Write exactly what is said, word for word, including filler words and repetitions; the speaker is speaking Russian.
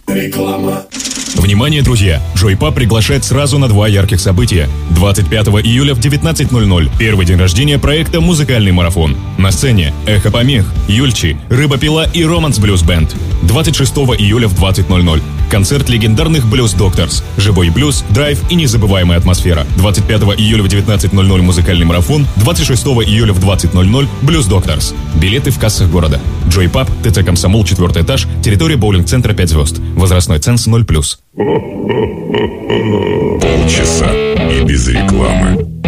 Реклама. Внимание, друзья! Joy Pub приглашает сразу на два ярких события. двадцать пятого июля в девятнадцать ноль ноль. Первый день рождения проекта «Музыкальный марафон». На сцене Эхо Помех, Юльчи, Рыба Пила и Романс Блюз Бенд. двадцать шестого июля в двадцать ноль ноль. Концерт легендарных Блюз Докторс. Живой блюз, драйв и незабываемая атмосфера. двадцать пятого июля в девятнадцать ноль ноль музыкальный марафон. двадцать шестого июля в двадцать ноль ноль Блюз Докторс. Билеты в кассах города. Joy Pub, ТЦ Комсомол, четвертый этаж, территория боулинг-центра пять звезд. Возрастной ценз ноль плюс. Полчаса и без рекламы.